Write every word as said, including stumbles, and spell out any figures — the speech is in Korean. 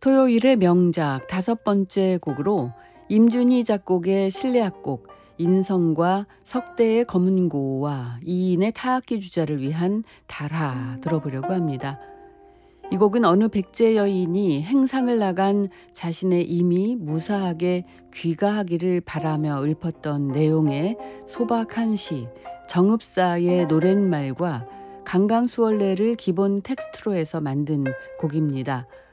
토요일의 명작 다섯 번째 곡으로 임준희 작곡의 실내악곡 인성과 석대의 검은고와 이인의 타악기 주자를 위한 달하 들어보려고 합니다. 이 곡은 어느 백제 여인이 행상을 나간 자신의 임이 무사하게 귀가하기를 바라며 읊었던 내용의 소박한 시 정읍사의 노랫말과 강강수월래를 기본 텍스트로 해서 만든 곡입니다.